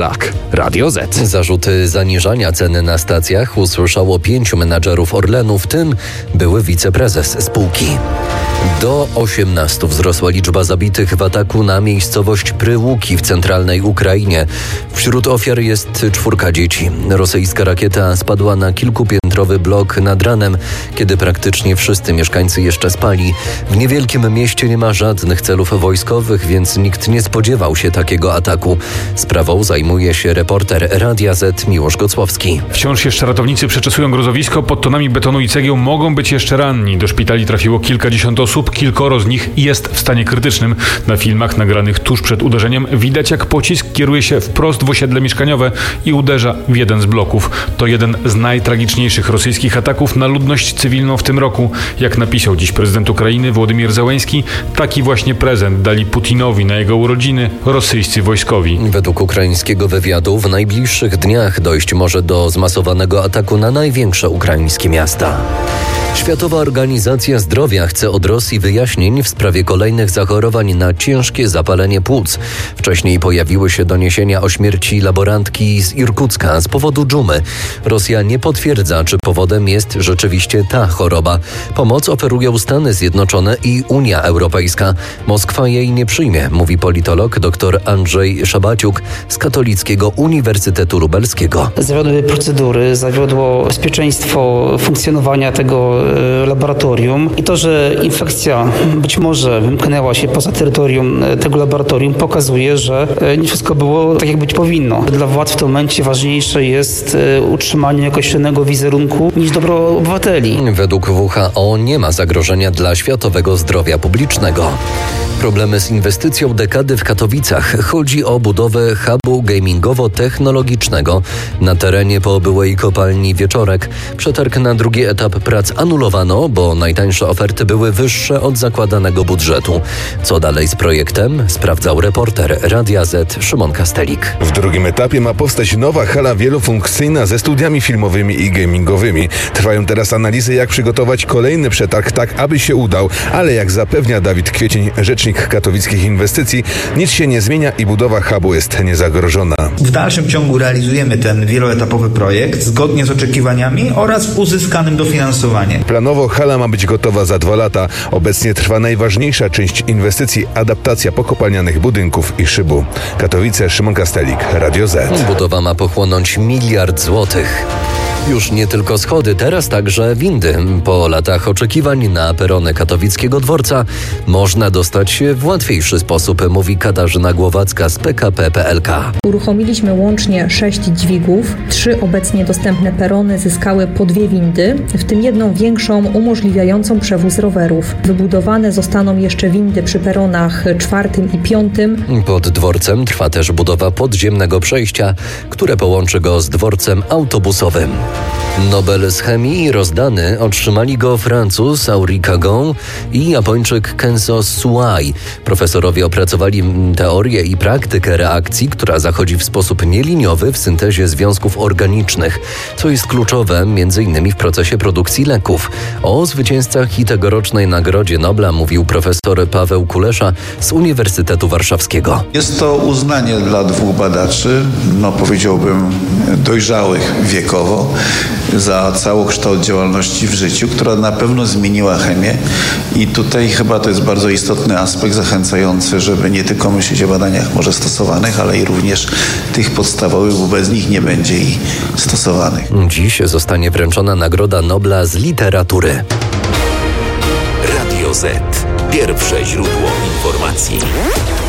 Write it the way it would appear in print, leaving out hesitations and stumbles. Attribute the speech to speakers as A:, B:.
A: Tak, Radio Z.
B: Zarzuty zaniżania ceny na stacjach usłyszało 5 menadżerów Orlenu, w tym były wiceprezes spółki. Do 18 wzrosła liczba zabitych w ataku na miejscowość Pryłuki w centralnej Ukrainie. Wśród ofiar jest 4 dzieci. Rosyjska rakieta spadła na kilkupiętrowy blok nad ranem, kiedy praktycznie wszyscy mieszkańcy jeszcze spali. W niewielkim mieście nie ma żadnych celów wojskowych, więc nikt nie spodziewał się takiego ataku. Sprawą zajmuje się reporter Radia Z Miłosz Gocłowski.
C: Wciąż jeszcze ratownicy przeczesują grozowisko. Pod tonami betonu i cegieł mogą być jeszcze ranni. Do szpitali trafiło kilkadziesiąt osób, kilkoro z nich jest w stanie krytycznym. Na filmach nagranych tuż przed uderzeniem widać, jak pocisk kieruje się wprost w osiedle mieszkaniowe i uderza w jeden z bloków. To jeden z najtragiczniejszych rosyjskich ataków na ludność cywilną w tym roku. Jak napisał dziś prezydent Ukrainy Wołodymyr Zełenski, taki właśnie prezent dali Putinowi na jego urodziny rosyjscy wojskowi.
B: Według ukraińskiego wywiadu w najbliższych dniach dojść może do zmasowanego ataku na największe ukraińskie miasta. Światowa Organizacja Zdrowia chce od Rosji wyjaśnień w sprawie kolejnych zachorowań na ciężkie zapalenie płuc. Wcześniej pojawiły się doniesienia o śmierci laborantki z Irkucka z powodu dżumy. Rosja nie potwierdza, czy powodem jest rzeczywiście ta choroba. Pomoc oferują Stany Zjednoczone i Unia Europejska. Moskwa jej nie przyjmie, mówi politolog dr Andrzej Szabaciuk z Katolickiego Uniwersytetu Lubelskiego.
D: Zawiodły procedury, zawiodło bezpieczeństwo funkcjonowania tego laboratorium i to, że infekcja być może wymknęła się poza terytorium tego laboratorium, pokazuje, że nie wszystko było tak, jak być powinno. Dla władz w tym momencie ważniejsze jest utrzymanie określonego wizerunku niż dobro obywateli.
B: Według WHO nie ma zagrożenia dla światowego zdrowia publicznego. Problemy z inwestycją dekady w Katowicach. Chodzi o budowę hubu gamingowo-technologicznego na terenie po byłej kopalni Wieczorek. Przetarg na drugi etap prac anulowano, bo najtańsze oferty były wyższe od zakładanego budżetu. Co dalej z projektem? Sprawdzał reporter Radia Z Szymon Kastelik.
E: W drugim etapie ma powstać nowa hala wielofunkcyjna ze studiami filmowymi i gamingowymi. Trwają teraz analizy, jak przygotować kolejny przetarg tak, aby się udał, ale jak zapewnia Dawid Kwiecień, rzecznik katowickich inwestycji, nic się nie zmienia i budowa hubu jest niezagrożona.
F: W dalszym ciągu realizujemy ten wieloetapowy projekt zgodnie z oczekiwaniami oraz uzyskanym dofinansowaniem.
E: Planowo hala ma być gotowa za 2 lata. Obecnie trwa najważniejsza część inwestycji, adaptacja pokopalnianych budynków i szybu. Katowice, Szymon Kastelik, Radio Z.
B: Budowa ma pochłonąć 1 miliard złotych. Już nie tylko schody, teraz także windy. Po latach oczekiwań na perony katowickiego dworca można dostać się w łatwiejszy sposób, mówi Katarzyna Głowacka z PKP PLK.
G: Uruchomiliśmy łącznie 6 dźwigów. 3 obecnie dostępne perony zyskały po 2 windy, w tym jedną większą umożliwiającą przewóz rowerów. Wybudowane zostaną jeszcze windy przy peronach 4 i 5.
B: Pod dworcem trwa też budowa podziemnego przejścia, które połączy go z dworcem autobusowym. Nobel z chemii rozdany otrzymali go Francuz Henri Cagon i Japończyk Kenzo Suai. Profesorowie opracowali teorię i praktykę reakcji, która zachodzi w sposób nieliniowy w syntezie związków organicznych, co jest kluczowe m.in. w procesie produkcji leków. O zwycięzcach i tegorocznej Nagrodzie Nobla mówił profesor Paweł Kulesza z Uniwersytetu Warszawskiego.
H: Jest to uznanie dla 2 badaczy, powiedziałbym dojrzałych wiekowo, za całokształt działalności w życiu, która na pewno zmieniła chemię i tutaj chyba to jest bardzo istotny aspekt zachęcający, żeby nie tylko myśleć o badaniach może stosowanych, ale i również tych podstawowych, bo bez nich nie będzie i stosowanych.
B: Dziś zostanie wręczona Nagroda Nobla z literatury.
A: Radio Z. Pierwsze źródło informacji.